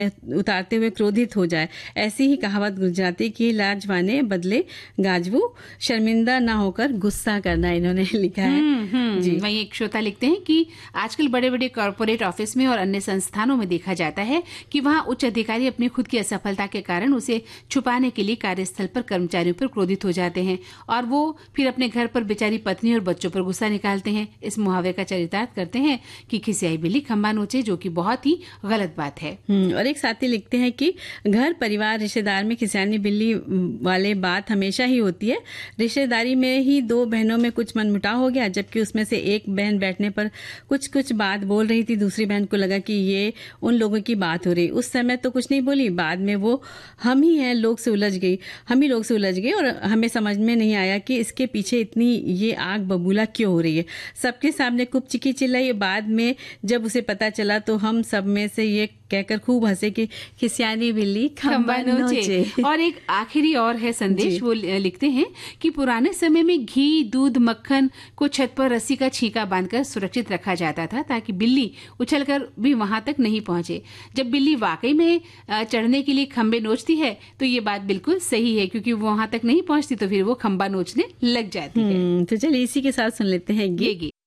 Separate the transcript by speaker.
Speaker 1: उतारते हुए क्रोधित हो जाए। ऐसी ही कहावत गुजराती की लाजवाने बदले गाजवू, शर्मिंदा ना होकर गुस्सा करना, इन्होंने लिखा है। जी,
Speaker 2: वहीं एक श्रोता लिखते हैं कि आजकल बड़े बड़े कॉर्पोरेट ऑफिस में और अन्य संस्थानों में देखा जाता है कि वहां उच्च अधिकारी अपनी खुद की असफलता के कारण उसे छुपाने के लिए कार्यस्थल पर कर्मचारियों पर क्रोधित हो जाते हैं और वो फिर अपने घर पर बेचारी पत्नी और बच्चों पर गुस्सा निकालते हैं। इस मुहावरे का चरितार्थ करते हैं कि खिसियाई बिल्ली खंबा नोचे, जो कि बहुत ही गलत बात है।
Speaker 1: और एक साथी लिखते हैं कि घर, परिवार, रिश्तेदार में खिसियानी बिल्ली वाले बात हमेशा ही होती है। रिश्तेदारी में ही दो बहनों में कुछ मनमुटाव हो गया, जबकि उसमें से एक बहन बैठने पर कुछ बात बोल रही थी। दूसरी बहन को लगा कि ये उन लोगों की बात हो रही। उस समय तो कुछ नहीं बोली, बाद में वो हम ही लोग से उलझ गई और हमें समझ में नहीं आया कि इसके पीछे इतनी ये आग बबूला क्यों हो रही है। सबके सामने खूब चिकी चिल्लाई। बाद में जब उसे पता चला तो हम सब में से ये कहकर खूब हंसे कि खिसियानी बिल्ली खंबा नोचे।
Speaker 2: और एक आखिरी और है संदेश, वो लिखते हैं कि पुराने समय में घी, दूध, मक्खन को छत पर रस्सी का छींका बांधकर सुरक्षित रखा जाता था ताकि बिल्ली उछलकर भी वहां तक नहीं पहुंचे। जब बिल्ली वाकई में चढ़ने के लिए खंबे नोचती है तो ये बात बिल्कुल सही है, क्योंकि वो वहां तक नहीं पहुंचती तो फिर वो खंबा नोचने लग जाती है।
Speaker 1: तो चलिए इसी के साथ सुन लेते हैं गीत।